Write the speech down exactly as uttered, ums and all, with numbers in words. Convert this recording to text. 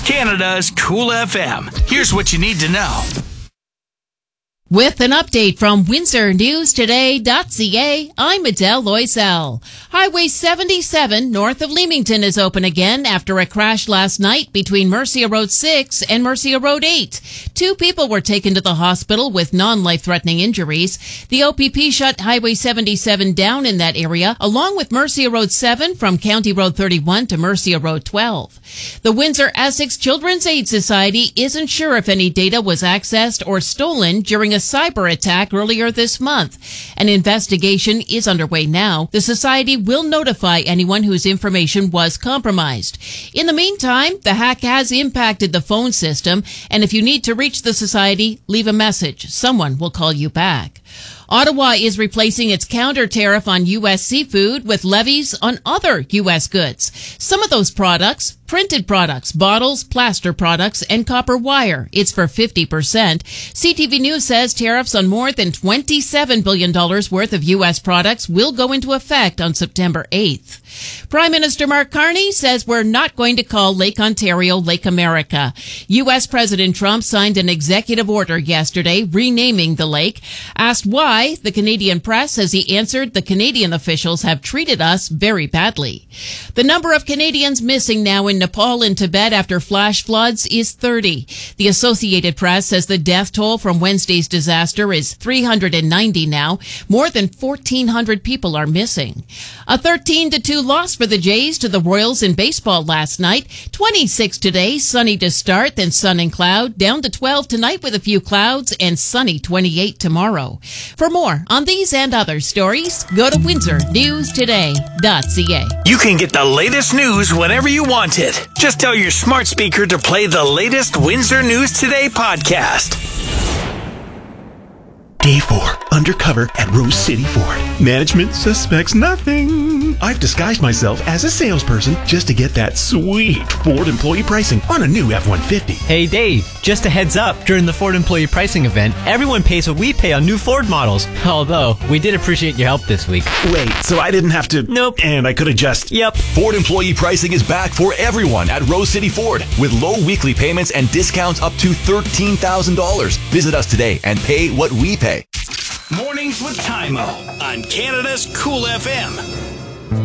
Canada's Cool F M. Here's what you need to know. With an update from Windsor News Today dot C A, I'm Adele Loisel. Highway seventy-seven north of Leamington is open again after a crash last night between Mercia Road six and Mercia Road eight. Two people were taken to the hospital with non-life-threatening injuries. The O P P shut Highway seventy-seven down in that area, along with Mercia Road seven from County Road thirty-one to Mercia Road twelve. The Windsor-Essex Children's Aid Society isn't sure if any data was accessed or stolen during a cyber attack earlier this month. An investigation is underway now. The Society will notify anyone whose information was compromised. In the meantime, the hack has impacted the phone system, and if you need to reach the Society, leave a message. Someone will call you back. Ottawa is replacing its counter tariff on U S seafood with levies on other U S goods. Some of those products, printed products, bottles, plaster products, and copper wire. It's for fifty percent. C T V News says tariffs on more than twenty-seven billion dollars worth of U S products will go into effect on September eighth. Prime Minister Mark Carney says we're not going to call Lake Ontario Lake America. U S President Trump signed an executive order yesterday renaming the lake. Asked why, the Canadian press says he answered, the Canadian officials have treated us very badly. The number of Canadians missing now in Nepal and Tibet after flash floods is thirty. The Associated Press says the death toll from Wednesday's disaster is three hundred ninety now. More than fourteen hundred people are missing. A thirteen to two loss for the Jays to the Royals in baseball last night. twenty-six today, sunny to start, then sun and cloud. Down to twelve tonight with a few clouds, and sunny twenty-eight tomorrow. For more on these and other stories, go to Windsor News Today dot C A. You can get the latest news whenever you want it. Just tell your smart speaker to play the latest Windsor News Today podcast. Day four, undercover at Rose City Ford. Management suspects nothing. I've disguised myself as a salesperson just to get that sweet Ford employee pricing on a new F one fifty. Hey Dave, just a heads up, during the Ford employee pricing event, everyone pays what we pay on new Ford models. Although, we did appreciate your help this week. Wait, so I didn't have to... Nope. And I could have just... Yep. Ford employee pricing is back for everyone at Rose City Ford with low weekly payments and discounts up to thirteen thousand dollars. Visit us today and pay what we pay. Mornings with Tymo on Canada's Cool F M.